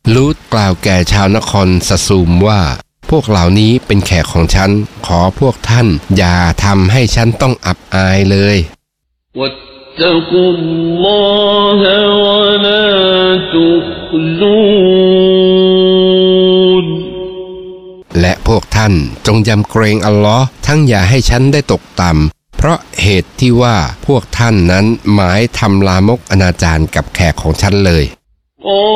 ลูตกล่าวแก่ชาวนครซะซูมว่าพวกเหล่านี้เป็นแขกของฉันขอพวกท่านอย่าทำให้ฉันต้องอับอายเลยและพวกท่านจงยำเกรงอัลลอฮ์ทั้งอย่าให้ฉันได้ตกต่ำเพราะเหตุที่ว่าพวกท่านนั้นหมายทำลามกอนาจารกับแขกของฉันเลย